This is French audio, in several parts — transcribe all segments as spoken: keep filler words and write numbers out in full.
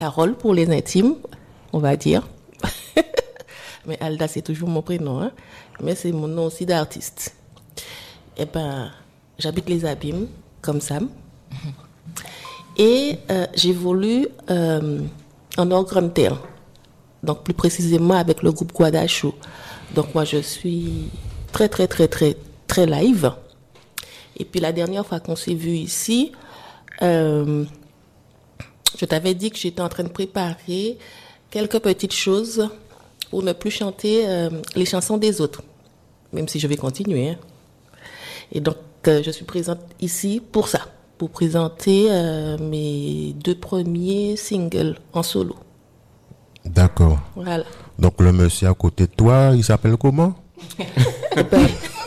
Carole pour les intimes, on va dire. Mais Alda, c'est toujours mon prénom, hein. Mais c'est mon nom aussi d'artiste. Eh ben, j'habite les Abîmes, comme Sam. Et euh, j'évolue euh, en Orgranterre. Donc, plus précisément avec le groupe Guadacho. Donc, moi, je suis très, très, très, très, très live. Et puis, la dernière fois qu'on s'est vu ici, euh, je t'avais dit que j'étais en train de préparer quelques petites choses pour ne plus chanter euh, les chansons des autres, même si je vais continuer. Hein. Et donc, euh, je suis présente ici pour ça, pour présenter euh, mes deux premiers singles en solo. D'accord. Voilà. Donc, le monsieur à côté de toi, il s'appelle comment? Ben,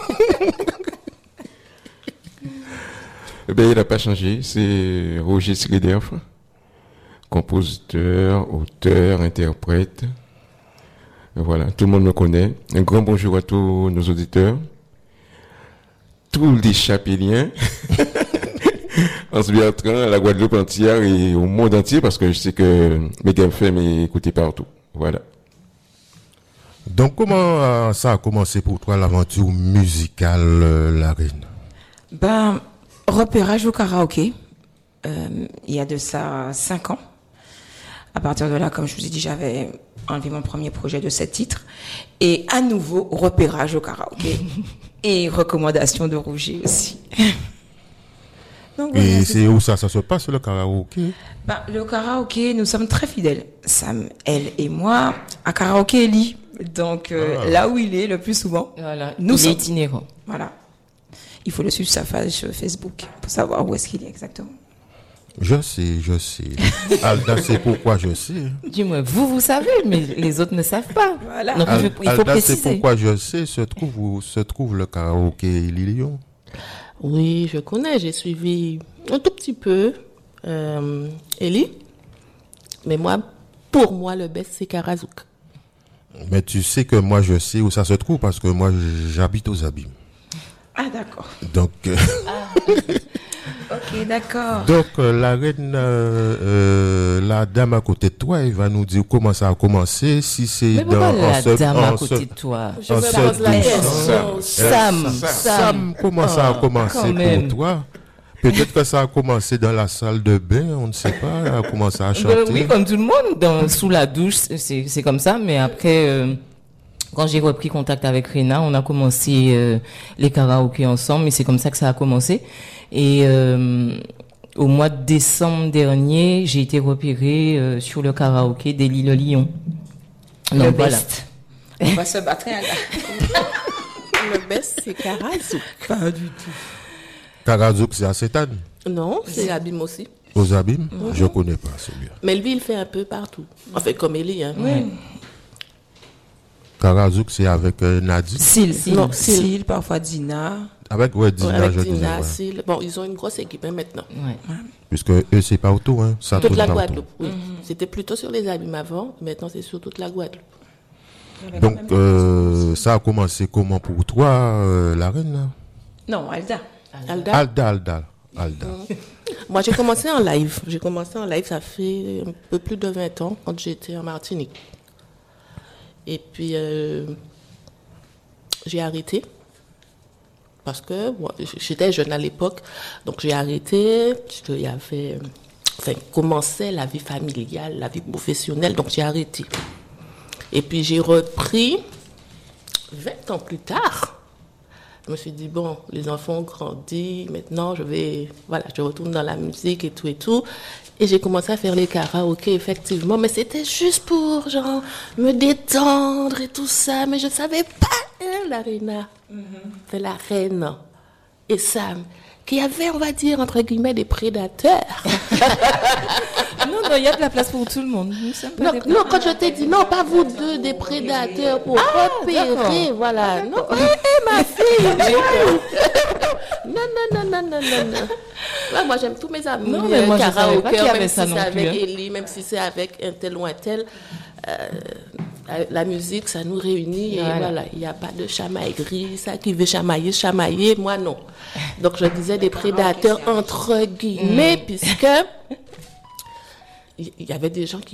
Eh bien, il n'a pas changé. C'est Roger Sliderf, compositeur, auteur, interprète. Voilà, tout le monde me connaît. Un grand bonjour à tous nos auditeurs, tous les chapéliens, en Sbiatran, à la Guadeloupe entière et au monde entier, parce que je sais que Megan F M est écouté partout. Voilà. Donc, comment euh, ça a commencé pour toi, l'aventure musicale, euh, la reine? Ben, repérage au karaoké, euh, il y a de ça cinq ans. À partir de là, comme je vous ai dit, j'avais enlevé mon premier projet de sept titres. Et à nouveau, repérage au karaoké. Et recommandation de Roger aussi. Donc, voilà, Et c'est c'est ça. où ça, ça se passe, le karaoké? Ben, le karaoké, nous sommes très fidèles. Sam, elle et moi, à karaoké Eli. Donc, euh, Ah. là où il est le plus souvent, Voilà, nous il sommes. est itinérant. Voilà. Il faut le suivre sa page Facebook pour savoir où est-ce qu'il est exactement. Je sais, je sais. Alda, c'est pourquoi je sais. Dis-moi, vous, vous savez, mais les autres ne savent pas. Voilà. Donc, il faut, il faut Alda, c'est préciser. pourquoi je sais, se trouve où se trouve le karaoké Lilion. oui, je connais, j'ai suivi un tout petit peu euh, Ellie. Mais moi, pour moi, le best, c'est Karazouk. Mais tu sais que moi, je sais où ça se trouve parce que moi, j'habite aux Abîmes. Ah, d'accord. Donc, euh, Ok, d'accord. donc euh, la reine, euh, euh, la dame à côté de toi, elle va nous dire comment ça a commencé, si c'est Mais pourquoi dans la en se- dame en à se- côté de toi? Je en me se pose la douchant. question. Sam, Sam, Sam. comment ça a Oh, commencé quand même. pour toi? Peut-être que ça a commencé dans la salle de bain, on ne sait pas, elle a commencé à chanter. Ben oui, comme tout le monde, dans, sous la douche, c'est, c'est comme ça. Mais après, euh, quand j'ai repris contact avec Rena, on a commencé euh, les karaokés ensemble, et c'est comme ça que ça a commencé. Et euh, au mois de décembre dernier, j'ai été repérée euh, sur le karaoké d'Élie Le Lion. Le Donc voilà. best. On va se battre, hein, là. Le best, c'est Karazouk. Pas du tout. Karazouk, c'est à Sétane, Non, c'est Abîme aussi. aux Abîmes. Je connais pas celui-là. Mais lui, il fait un peu partout. En fait, comme Ellie. Hein. Oui. Karazouk, c'est avec euh, Nadi. Syl, Non, Syl, Syl. parfois Dina. Avec, ouais, Dina, Ouais, avec je disais. Dina, ouais. Syl. Bon, ils ont une grosse équipe hein, maintenant. Ouais. Puisque eux, c'est partout, hein. Ça Toute tourne la partout. Guadeloupe, oui. C'était plutôt sur les Abîmes avant. Maintenant, c'est sur toute la Guadeloupe. Donc, euh, ça a commencé comment pour toi, euh, la reine, là? Non, Alda. Alda, Alda, Alda, Alda. moi, j'ai commencé en live. J'ai commencé en live, ça fait un peu plus de vingt ans, quand j'étais en Martinique. Et puis, euh, j'ai arrêté. Parce que bon, j'étais jeune à l'époque, donc j'ai arrêté. Il y avait, enfin, commençait la vie familiale, la vie professionnelle, donc j'ai arrêté. Et puis j'ai repris vingt ans plus tard. Je me suis dit, bon, les enfants ont grandi, maintenant je vais, voilà, je retourne dans la musique et tout et tout. Et j'ai commencé à faire les karaokés, effectivement, mais c'était juste pour, genre, me détendre et tout ça, mais je ne savais pas, hein, l'Arena, c'est la reine, et Sam, qui avait, on va dire, entre guillemets, des prédateurs. Non, non, il y a de la place pour tout le monde. Nous sommes pas Non, des- non, quand je t'ai dit, non, pas vous deux, des prédateurs pour repérer, d'accord. voilà. Non, hé, ma fille, non, non, non, non, non, non, non. Ouais, moi, j'aime tous mes amis. Non, mais moi, je savais pas karaoké, qu'il y avait même ça si non c'est plus, avec hein. Ellie, même si c'est avec un tel ou un tel. euh, la musique, ça nous réunit et Voilà. voilà, il n'y a pas de chamaillerie, ça qui veut chamailler, chamailler, moi non. Donc je disais des prédateurs entre guillemets, puisque il y avait des gens qui